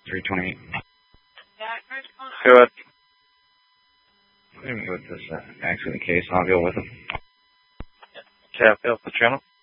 328. Good. Let me go with this accident case. I'll go with him. Cap, the channel.